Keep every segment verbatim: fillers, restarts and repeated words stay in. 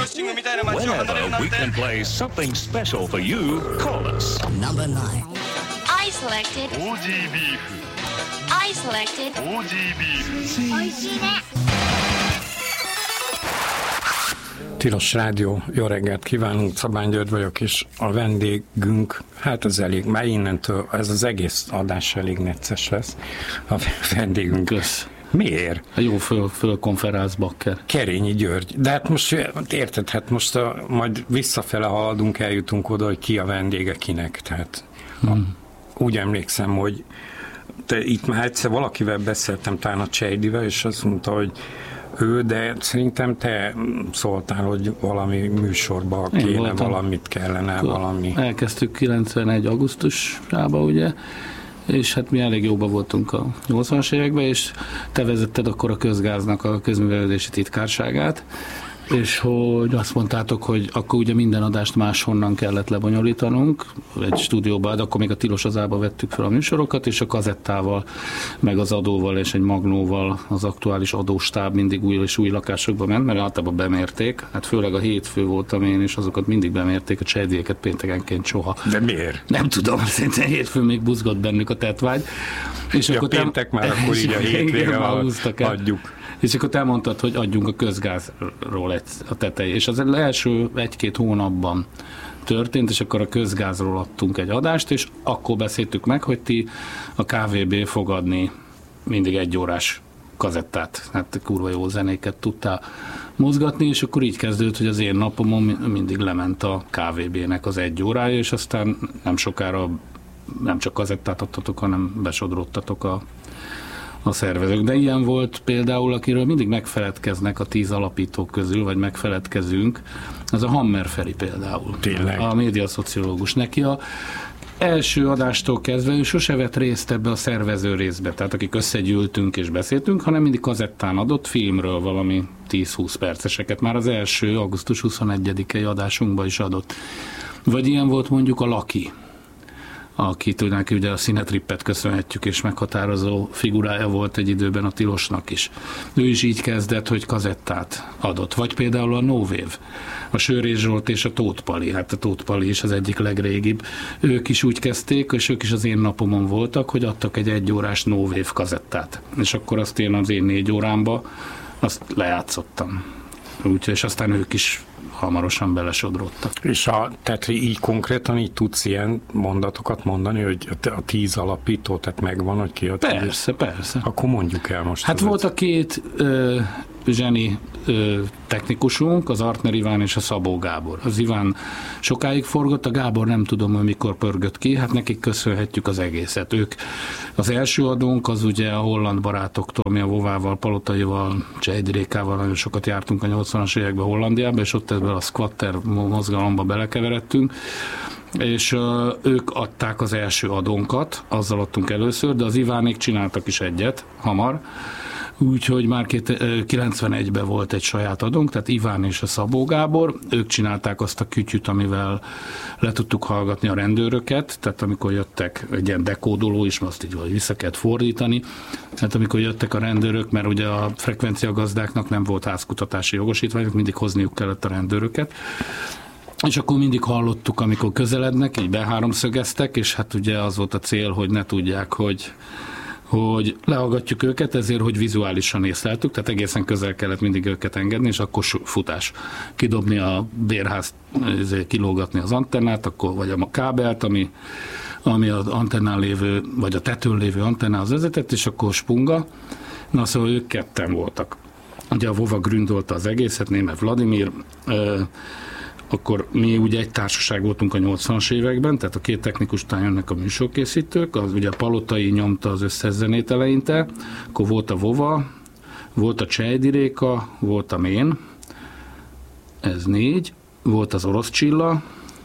Whenever we can play something special for you, call us. Number nine. I selected オージー ビーフ I selected オージー ビーフおいしいね Tilos Rádió, jó reggelt kívánunk, Szabány György vagyok, és a vendégünk, hát az elég, már innentől ez az egész adás elég necces lesz. A vendégünk. Kösz. Miért? Jó, föl, fölkonferálsz, Bakker. Kerényi György. De hát most érted, hát most a, majd visszafele haladunk, eljutunk oda, hogy ki a vendége kinek. Tehát hmm. a, úgy emlékszem, hogy te itt már egyszer valakivel beszéltem, talán a Csejdivel, és azt mondta, hogy ő, de szerintem te szóltál, hogy valami műsorba Én kéne, voltam. Valamit kellene, Akkor valami. Elkezdtük kilencvenegy augusztusában, ugye, és hát mi elég jóban voltunk a nyolcvanas években, és te vezetted akkor a Közgáznak a közművelődési titkárságát, és hogy azt mondtátok, hogy akkor ugye minden adást máshonnan kellett lebonyolítanunk, egy stúdióban, de akkor még a Tilos Azába vettük fel a műsorokat, és a kazettával, meg az adóval és egy magnóval az aktuális adóstáb mindig új és új lakásokba ment, mert általában bemérték, hát főleg a hétfő voltam én, és azokat mindig bemérték, a csejdéket péntekenként soha. De miért? Nem tudom, szerintem hétfőn még buzgott bennük a tetvágy. És ja, akkor péntek már, akkor így a hétvégén adjuk. És akkor te mondtad, hogy adjunk a Közgázról egy, a tetejét. És az első egy-két hónapban történt, és akkor a Közgázról adtunk egy adást, és akkor beszéltük meg, hogy ti a ká vé bé fog adni mindig egy órás kazettát. Hát kurva jó zenéket tudtál mozgatni, és akkor így kezdődött, hogy az én napomon mindig lement a ká vé bének az egy órája, és aztán nem sokára nem csak kazettát adtatok, hanem besodrottatok a a szervezők. De ilyen volt például, akiről mindig megfeledkeznek a tíz alapítók közül, vagy megfeledkezünk, ez a Hammer Feri például. Tényleg. A médiaszociológus. Neki a első adástól kezdve ő sose vett részt ebbe a szervező részbe, tehát akik összegyűltünk és beszéltünk, hanem mindig kazettán adott filmről valami tíz-húsz perceseket. Már az első augusztus huszonegyedikei adásunkban is adott. Vagy ilyen volt mondjuk a Laki, akit neki ugye a Színetrippet köszönhetjük, és meghatározó figurája volt egy időben a Tilosnak is. Ő is így kezdett, hogy kazettát adott. Vagy például a No Wave, a Sőrés Zsolt és a Tóth Pali, hát a Tóth Pali is az egyik legrégibb. Ők is úgy kezdték, és ők is az én napomon voltak, hogy adtak egy egyórás No Wave kazettát. És akkor azt én az én négy órámba azt lejátszottam. Úgyhogy, és aztán ők is hamarosan belesodródtak. És a, tehát így konkrétan így tudsz ilyen mondatokat mondani, hogy a tíz alapító, tehát megvan, hogy ki a tíz? Persze, persze. Akkor mondjuk el most. Hát volt a két ö, zseni ö, technikusunk, az Artner Iván és a Szabó Gábor. Az Iván sokáig forgott, a Gábor nem tudom, hogy mikor pörgött ki, hát nekik köszönhetjük az egészet. Ők az első adónk, az ugye a holland barátoktól, mi a Vovával, Palotaival, Csejdirékával nagyon sokat jártunk a nyolcvanas években Hollandiába, és ott ebben a squatter mozgalomba belekeveredtünk, és uh, ők adták az első adónkat, azzal adtunk először, de az Ivánék csináltak is egyet, hamar, úgyhogy már kilencvenegyben volt egy saját adónk, tehát Iván és a Szabó Gábor, ők csinálták azt a kütyüt, amivel le tudtuk hallgatni a rendőröket, tehát amikor jöttek egy ilyen dekódoló is, azt így valahogy vissza kellett fordítani, tehát amikor jöttek a rendőrök, mert ugye a frekvenciagazdáknak nem volt házkutatási jogosítványok, mindig hozniuk kellett a rendőröket, és akkor mindig hallottuk, amikor közelednek, így beháromszögeztek, és hát ugye az volt a cél, hogy ne tudják, hogy hogy lehallgatjuk őket, ezért, hogy vizuálisan észleltük, tehát egészen közel kellett mindig őket engedni, és akkor futás. Kidobni a bérházt, kilógatni az antennát, akkor, vagy a kábelt, ami, ami az antennán lévő, vagy a tetőn lévő antennához vezetett, és akkor spunga. Na szóval ők ketten voltak. Ugye a Vova gründolta az egészet, német Vladimir, akkor mi ugye egy társaság voltunk a nyolcvanas években, tehát a két technikus után jönnek a műsorkészítők, az ugye a Palotai nyomta az összes zenét eleinte, akkor volt a Vova, volt a Csejdiréka, voltam én, ez négy, volt az Orosz Csilla,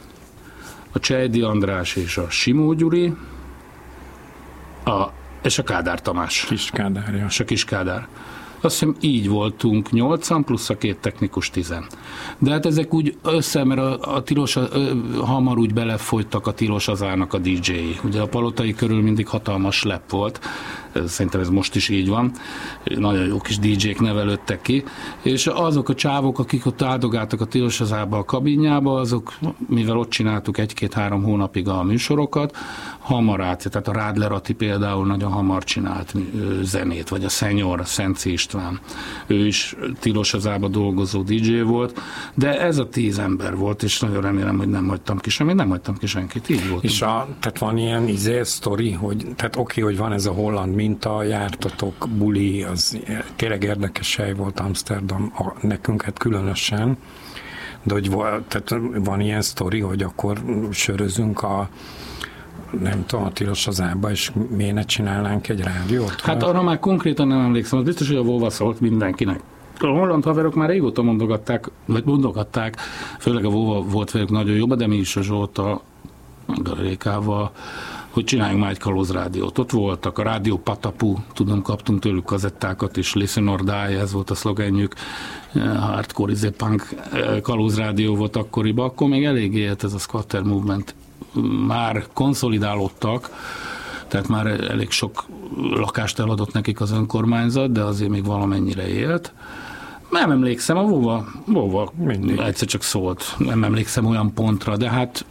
a Csejdi András és a Simó Gyuri, a, és a Kádár Tamás. Kis Kádár, ja. És a Kis Kádár. Azt hiszem így voltunk nyolcan, plusz a két technikus tizen. De hát ezek úgy össze, mert a, a tilos, a, hamar úgy belefolytak a tilos azának a dé dzsé-i. Ugye a Palotai körül mindig hatalmas lep volt, szerintem ez most is így van, nagyon jó kis dé dzsé-k nevelődtek ki, és azok a csávok, akik ott áldogáltak a tilos azába, a kabinjába, azok, mivel ott csináltuk egy-két-három hónapig a műsorokat, hamar át, tehát a Rádler Ati például nagyon hamar csinált zenét, vagy a Szenyor, a Szenci István, ő is tilos azába dolgozó dé dzsé volt, de ez a tíz ember volt, és nagyon remélem, hogy nem hagytam ki semmit, nem hagytam ki senkit, így volt. És a, tehát van ilyen izé sztori, hogy, tehát oké, okay, hogy van ez a holland minta, jártatok, buli, az tényleg érdekes hely volt Amsterdam, a, nekünk hát különösen, de hogy tehát van ilyen sztori, hogy akkor sörözünk a nem tudom, a tilos azába, és miért ne csinálnánk egy rádiót? Hát arra már konkrétan nem emlékszem, az biztos, hogy a Vova szólt mindenkinek. A holland haverok már régóta mondogatták, vagy mondogatták, főleg a Vova volt velük nagyon jobb, de mi is a Zsolttal, a Rékával, hogy csináljunk már egy kalózrádiót. Ott voltak a Rádió Patapu, tudom, kaptunk tőlük kazettákat, és Listen or Die, ez volt a szlogenjük, hardcore, izé, punk kalózrádió volt akkoriban, akkor még elég élt ez a squatter movement. Már konszolidálódtak, tehát már elég sok lakást eladott nekik az önkormányzat, de azért még valamennyire élt. Nem emlékszem, a Vova, Vova egyszer csak szólt, nem emlékszem olyan pontra, de hát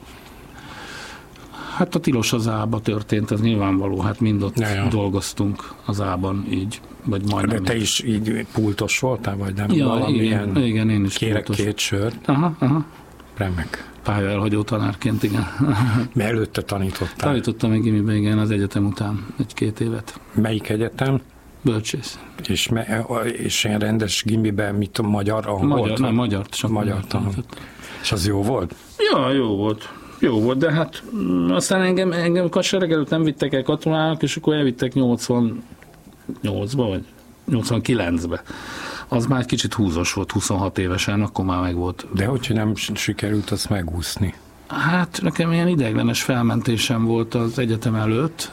hát a tilos az ába történt, ez nyilvánvaló, hát mind ott ja, ja. dolgoztunk az ában így, vagy majdnem. De te is így pultos voltál, vagy nem? Ja, valamilyen igen, igen, én is kérek pultos. Két sört. Aha, aha. Remek. Pálya elhagyó tanárként, igen. Mert előtte tanítottál? Tanítottam még gimiben, igen, az egyetem után egy-két évet. Melyik egyetem? Bölcsész. És, me, és ilyen rendes gimiben, mit a magyar, ahol magyar, volt? Nem, magyar, csak magyar tanult. És az jó volt? Ja, jó volt. Jó volt, de hát aztán engem, engem kassereg előtt nem vittek el katonának, és akkor elvittek nyolcvannyolcba, vagy nyolcvankilencbe. Az már egy kicsit húzos volt, huszonhat évesen, akkor már meg volt. De hogyha nem sikerült azt megúszni? Hát nekem ilyen ideiglenes felmentésem volt az egyetem előtt,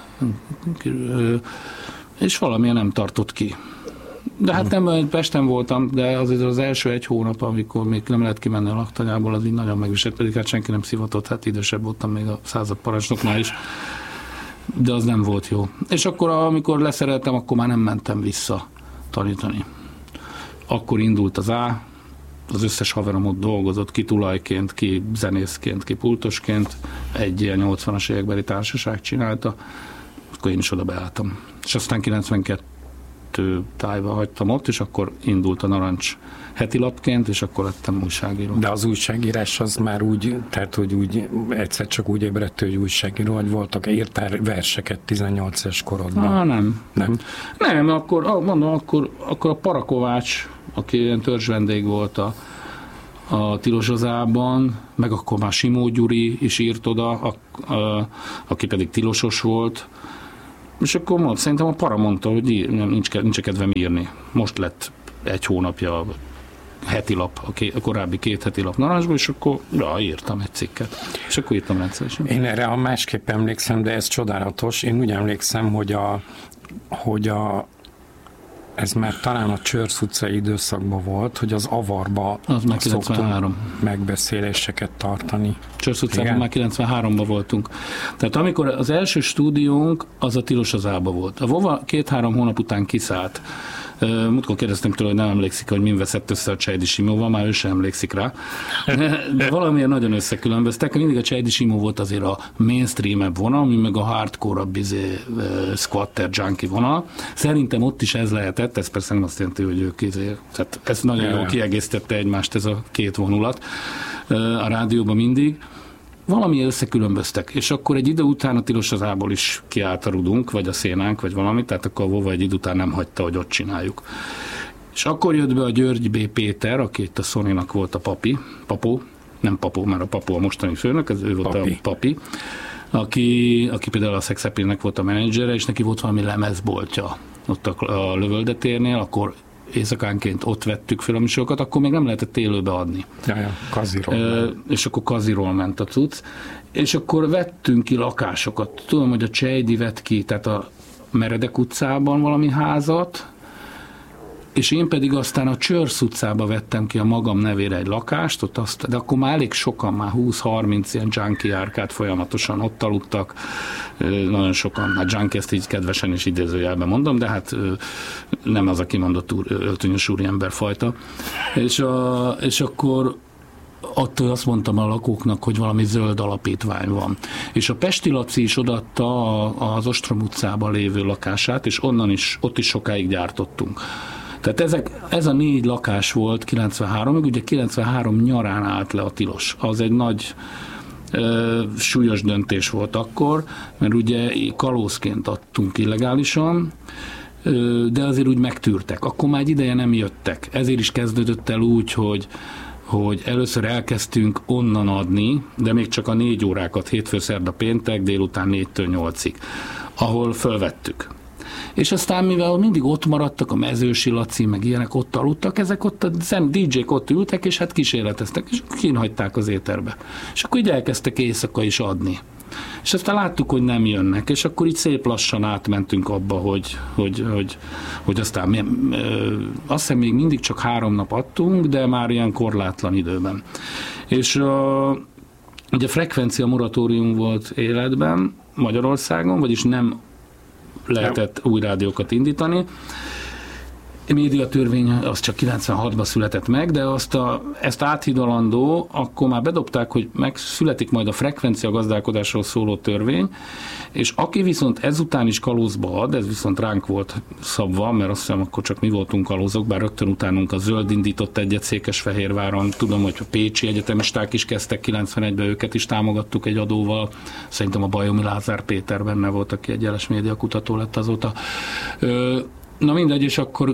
és valamilyen nem tartott ki. De hát nem, Pesten voltam, de azért az első egy hónap, amikor még nem lehet kimenni a laktanyából, az így nagyon megviselt, pedig hát senki nem szivatott, hát idősebb voltam még a századparancsnoknál is, de az nem volt jó. És akkor, amikor leszereltem, akkor már nem mentem vissza tanítani. Akkor indult az A, az összes haverom ott dolgozott, ki tulajként, ki zenészként, ki pultosként, egy ilyen nyolcvanas évekbeli társaság csinálta, akkor én is oda beálltam. És aztán kilencvenkettő tájban hagytam ott, és akkor indult a Narancs heti lapként, és akkor lettem újságíró. De az újságírás az már úgy, tehát hogy úgy egyszer csak úgy ébredt, hogy újságíró, hogy voltak, írtál verseket tizennyolc éves korodban? Ah, nem. Nem? Nem, akkor, mondom, akkor, akkor a Parakovács, aki ilyen törzsvendég volt a, a Tilosozában, meg akkor már Simó Gyuri is írt oda, a, a, aki pedig tilosos volt, és akkor mondta, szerintem a Para mondta, hogy ír, nincs, nincs kedvem írni. Most lett egy hónapja heti lap, a, ké, a korábbi két heti lap Narancsból, és akkor ja, írtam egy cikket. És akkor írtam rendszeresen. Én erre a másképp emlékszem, de ez csodálatos. Én úgy emlékszem, hogy a, hogy a ez már talán a Csörsz utcai időszakban volt, hogy az Avarba az már kilencvenhárom megbeszéléseket tartani. Csörsz utcában már kilencvenháromban voltunk. Tehát amikor az első stúdiónk, az a Tilosozában volt. A Vova két-három hónap után kiszállt. Múltkor kérdeztem tőle, hogy nem emlékszik, hogy min veszett össze a Csejdi Simóval, már ő sem emlékszik rá. De valamilyen nagyon összekülönböztek. Mindig a Csejdi Simó volt azért a mainstream-ebb vonal, mi meg a hardcore-abb izé, squatter junkie vonal. Szerintem ott is ez lehetett, ez persze nem azt jelenti, hogy ők izé, tehát ez nagyon jól kiegészítette egymást ez a két vonulat a rádióban mindig. Valami összekülönböztek, és akkor egy idő után a Tilosozából is kiállt a rudunk, vagy a szénánk, vagy valami, tehát akkor a Vova egy idő után nem hagyta, hogy ott csináljuk. És akkor jött be a György B. Péter, aki itt a Sony-nak volt a papi, papó, nem papó, mert a papó a mostani főnök, ez ő volt papi. A papi, aki, aki például a Sex Appeal-nek volt a menedzsere, és neki volt valami lemezboltja ott a, a Lövöldetérnél, akkor éjszakánként ott vettük fel a műsorokat, akkor még nem lehetett élőbe adni. Ja, ja, kaziról. E, és akkor kaziról ment a cucc. És akkor vettünk ki lakásokat. Tudom, hogy a Csejdi vett ki, tehát a Meredek utcában valami házat, és én pedig aztán a Csörsz utcába vettem ki a magam nevére egy lakást, ott azt, de akkor már elég sokan, már húsz-harminc ilyen junkie árkát folyamatosan ott aludtak, nagyon sokan, hát junkie ezt így kedvesen és idézőjelben mondom, de hát nem az a kimondott úr, öltönyös úriember fajta. És, a, és akkor ott azt mondtam a lakóknak, hogy valami zöld alapítvány van. És a Pesti Laci is odaadta az Ostrom utcában lévő lakását, és onnan is, ott is sokáig gyártottunk. Tehát ezek, ez a négy lakás volt kilencvenháromig, ugye kilencvenhárom nyarán állt le a tilos. Az egy nagy ö, súlyos döntés volt akkor, mert ugye kalózként adtunk illegálisan, ö, de azért úgy megtűrtek. Akkor már egy ideje nem jöttek. Ezért is kezdődött el úgy, hogy hogy először elkezdtünk onnan adni, de még csak a négy órákat, hétfő, szerda, péntek, délután négytől nyolcig, ahol fölvettük. És aztán, mivel mindig ott maradtak, a Mezősi Laci, meg ilyenek ott aludtak, ezek ott a dé dzsék ott ültek, és hát kísérleteztek, és kínhagyták az éterbe. És akkor így elkezdtek éjszaka is adni. És aztán láttuk, hogy nem jönnek, és akkor így szép lassan átmentünk abba, hogy, hogy, hogy, hogy aztán ö, azt hiszem még mindig csak három nap adtunk, de már ilyen korlátlan időben. És a, ugye frekvencia moratórium volt életben Magyarországon, vagyis nem lehetett új rádiókat indítani. A médiatörvény az csak kilencvenhatban született meg, de azt a, ezt áthidalandó, akkor már bedobták, hogy megszületik majd a frekvencia gazdálkodásról szóló törvény, és aki viszont ezután is kalózba ad, ez viszont ránk volt szabva, mert azt hiszem akkor csak mi voltunk kalózok, bár rögtön utánunk a Zöld indított egyet Székesfehérváron, tudom, hogy a pécsi egyetemisták is kezdtek kilencvenegyben, őket is támogattuk egy adóval, szerintem a Bajomi Lázár Péter benne volt, aki egy jeles médiakutató lett azóta. Na mindegy, és akkor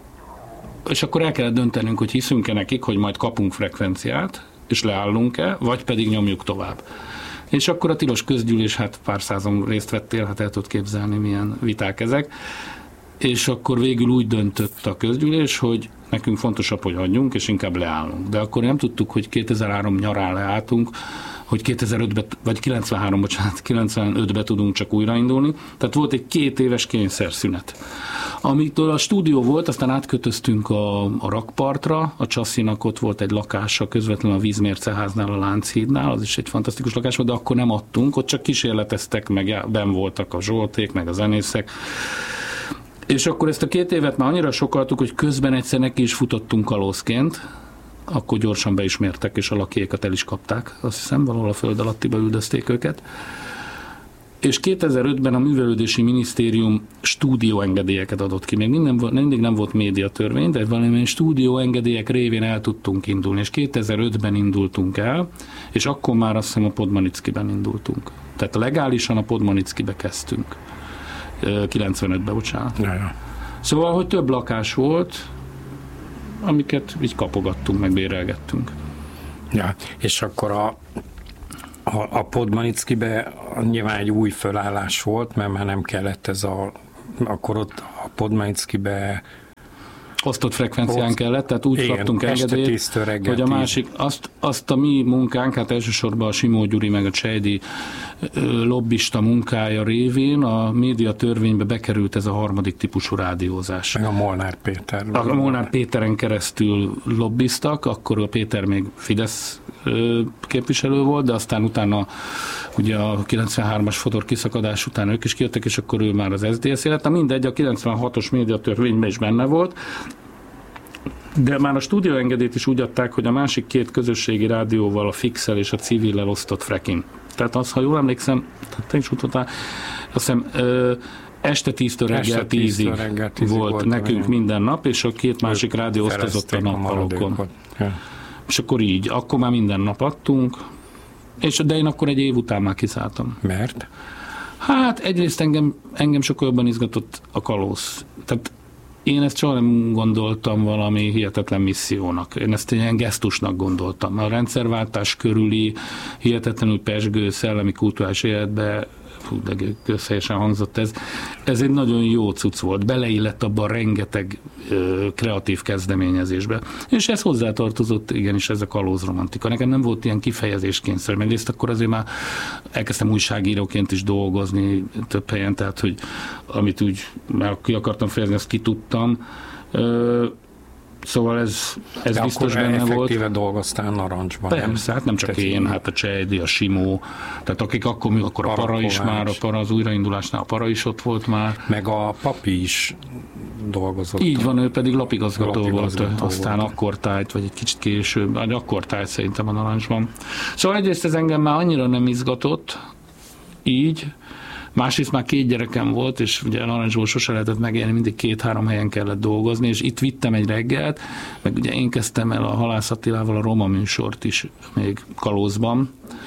és akkor el kellett döntenünk, hogy hiszünk-e nekik, hogy majd kapunk frekvenciát, és leállunk-e, vagy pedig nyomjuk tovább. És akkor a tilos közgyűlés, hát pár százon részt vettél, hát el tudod képzelni, milyen viták ezek, és akkor végül úgy döntött a közgyűlés, hogy nekünk fontosabb, hogy hagyjunk, és inkább leállunk. De akkor nem tudtuk, hogy kétezer-három nyarán leálltunk, hogy kétezer-ötben, vagy kilencvenhárom, bocsánat, kilencvenötben tudunk csak újraindulni. Tehát volt egy két éves kényszerszünet. Amitől a stúdió volt, aztán átkötöztünk a, a rakpartra, a Csasszinak ott volt egy lakása közvetlenül a Vízmérceháznál, a Lánchídnál, az is egy fantasztikus lakás volt, de akkor nem adtunk, ott csak kísérleteztek, meg benn voltak a Zsolték, meg a zenészek. És akkor ezt a két évet már annyira sokaltuk, hogy közben egyszer neki is futottunk kalózként, akkor gyorsan be is mértek, és a lakiékat el is kapták. Azt hiszem, valahol a föld alattiba üldözték őket. És kétezer-ötben a Művelődési Minisztérium stúdióengedélyeket adott ki. Még minden, mindig nem volt médiatörvény, de valamilyen stúdióengedélyek révén el tudtunk indulni. És kétezer-ötben indultunk el, és akkor már azt hiszem a Podmanickiben indultunk. Tehát legálisan a Podmanickibe kezdtünk. kilencvenötben, bocsánat. Jaja. Szóval, hogy több lakás volt, amiket így kapogattunk, meg bérelgettünk. Ja, és akkor a, a, a Podmanickibe nyilván egy új fölállás volt, mert már nem kellett ez a, akkor ott a Podmanickibe osztott frekvencián Oszt... kellett, tehát úgy igen, kaptunk engedélyt, hogy a másik, azt, azt a mi munkánk, hát elsősorban a Simó Gyuri meg a Csejdi lobbista munkája révén a médiatörvénybe bekerült ez a harmadik típusú rádiózás. Meg a Molnár Péter. A Molnár Péteren keresztül lobbiztak, akkor a Péter még Fidesz képviselő volt, de aztán utána ugye a kilencvenhármas Fodor kiszakadás után ők is kijöttek, és akkor ő már az es zé dé es lett. Mindegy, a kilencvenhatos médiatörvényben is benne volt, de már a stúdióengedélyt is úgy adták, hogy a másik két közösségi rádióval, a Fixel és a Civillel osztott frekin. Tehát az, ha jól emlékszem, tehát te is utottál, azt hiszem, ö, este tíztől reggel tízig volt, volt nekünk minden nap, és a két másik rádió osztozott a nappalokon. Ja. És akkor így, akkor már minden nap adtunk, és de én akkor egy év után már kiszálltam. Mert? Hát egyrészt engem, engem sokkal jobban izgatott a kalóz. Tehát én ezt soha nem gondoltam valami hihetetlen missziónak. Én ezt egy ilyen gesztusnak gondoltam. A rendszerváltás körüli hihetetlenül pezsgő szellemi kulturális életbe, hú, de közhelyesen hangzott ez, ez egy nagyon jó cucc volt. Beleillett abban rengeteg ö, kreatív kezdeményezésbe. És ez hozzátartozott, igenis, ez a kalózromantika. Nekem nem volt ilyen kifejezéskényszer. Megrészt akkor azért már elkezdtem újságíróként is dolgozni több helyen, tehát hogy amit úgy már ki akartam fejezni, azt ki tudtam, Ö, Szóval ez, ez De biztos akkor benne volt. effektíve dolgoztál narancsban. Persze, hát nem csak Tehát én, hát a Csejdi, a Simó, tehát akik akkor, akkor a Para is már, a Para, az újraindulásnál a Para is ott volt már. Meg a papi is dolgozott. Így van, ő pedig lapigazgató, lapigazgató volt, volt. aztán akkor tájt, vagy egy kicsit később, vagy akkor tájt szerintem a narancsban. Szóval egyrészt ez engem már annyira nem izgatott, így, másrészt már két gyerekem volt, és ugye a narancsból sose lehetett megélni, mindig két-három helyen kellett dolgozni, és itt vittem egy reggelt, meg ugye én kezdtem el a Halász Attilával a Roma műsort is még Kalózban,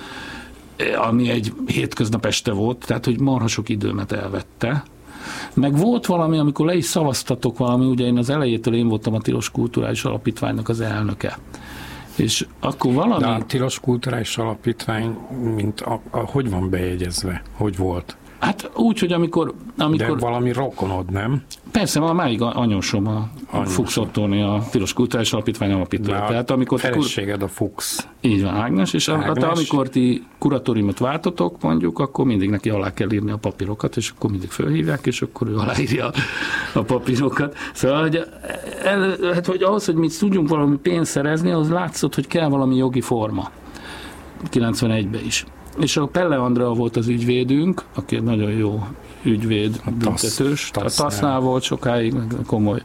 ami egy hétköznap este volt, tehát hogy marha sok időmet elvette. Meg volt valami, amikor le is szavaztatok valami, ugye én az elejétől én voltam a Tilos Kulturális Alapítványnak az elnöke. És akkor valami... De a Tilos Kulturális Alapítvány, mint a, a, hogy van bejegyezve? Hogy volt? Hát úgy, hogy amikor... amikor De valami rokonod, nem? Persze, van máig anyósom, a, a Fuchs Ottóni, a Tilos Kulturális Alapítvány alapítója. Tehát amikor feleséged a Fuchs. Így van, Ágnes, és Ágnes. A, amikor ti kuratóriumot váltotok, mondjuk, akkor mindig neki alá kell írni a papírokat, és akkor mindig fölhívják, és akkor ő aláírja a papírokat. Szóval, hogy, el, hát, hogy ahhoz, hogy mi tudjunk valami pénzt szerezni, az látszott, hogy kell valami jogi forma. kilencvenegyben is. És a Pelle Andrea volt az ügyvédünk, aki egy nagyon jó ügyvéd, a büntetős. A TASZ-nál volt sokáig, meg komoly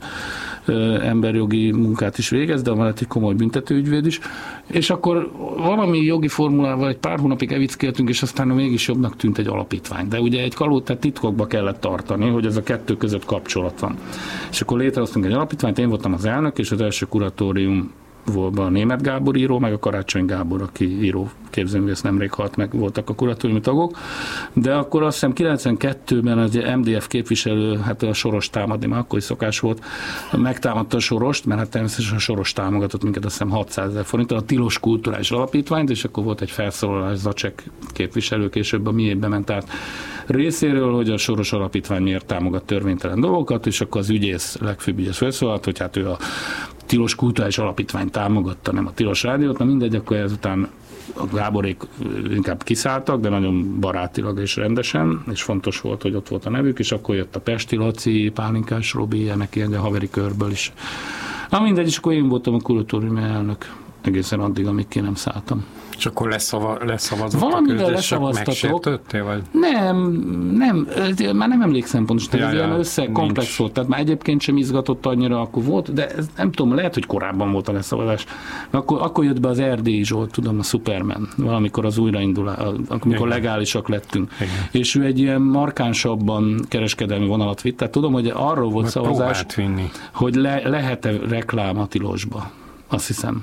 ö, emberjogi munkát is végez, de mellett egy komoly büntetőügyvéd is. És akkor valami jogi formulával egy pár hónapig evickéltünk, és aztán mégis jobbnak tűnt egy alapítvány. De ugye egy kalót, tehát titkokba kellett tartani, hogy ez a kettő között kapcsolat van. És akkor létrehoztunk egy alapítványt, én voltam az elnök, és az első kuratórium volt a Németh Gábor író, meg a Karácsony Gábor, aki író képzőművész, nemrég halt meg, voltak a kuratóriumi tagok, de akkor azt hiszem kilencvenkettőben az em dé ef képviselő, hát a Soros támadni, már akkor is szokás volt, megtámadta a Sorost, mert hát természetesen a Soros támogatott minket, azt hiszem hatszázezer forinttal, a Tilos Kulturális Alapítványt, és akkor volt egy felszólalás, Zacek képviselő később a miébe ment át részéről, hogy a Soros Alapítvány miért támogat törvénytelen dolgokat, és akkor az ügyész, legfőbb ügyész felszólalt, hogy hát ő a Tilos Kulturális Alapítvány támogatta, nem a Tilos Rádiót, na mindegy, akkor ezután a Gáborék inkább kiszálltak, de nagyon barátilag és rendesen, és fontos volt, hogy ott volt a nevük, és akkor jött a Pesti Laci, Pálinkás Robi, ilyenek ilyen, a haveri körből is. Na mindegy, és akkor én voltam a kuratóriumi elnök egészen addig, amíg ki nem szálltam. És akkor leszava, leszavazott Valamivel a közös, leszavaztatok. megsértődtél, vagy? Nem, nem, már nem emlékszem pontosan, Ja, ez ja, ilyen összekomplex nincs. volt, tehát már egyébként sem izgatott annyira, akkor volt, de ez, nem tudom, lehet, hogy korábban volt a leszavazás. Akkor, akkor jött be az Erdélyi Zsolt, tudom, a Superman, valamikor az újraindulás, amikor Igen. legálisak lettünk. Igen. És ő egy ilyen markánsabban kereskedelmi vonalat vitt, tehát tudom, hogy arról volt Meg szavazás, próbált vinni. hogy le, lehet-e reklám a Tilosba, azt hiszem.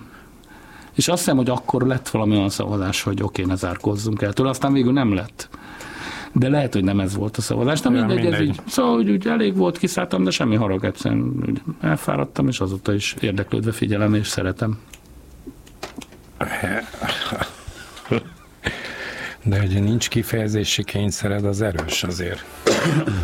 És azt hiszem, hogy akkor lett valami olyan szavazás, hogy oké, ne zárkózzunk el tőle, aztán végül nem lett. De lehet, hogy nem ez volt a szavazás. De Ja, mindegy, mindegy. ez így. Szóval, hogy úgy elég volt, kiszálltam, de semmi harag, egyszerűen úgy elfáradtam, és azóta is érdeklődve figyelem, és szeretem. De ugye nincs kifejezési kényszered, az erős azért.